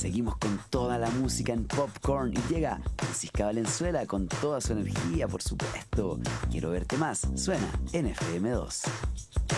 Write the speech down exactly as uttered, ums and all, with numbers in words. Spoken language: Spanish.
Seguimos con toda la música en Popcorn y llega Francisca Valenzuela con toda su energía, por supuesto. Quiero verte más. Suena en F M dos.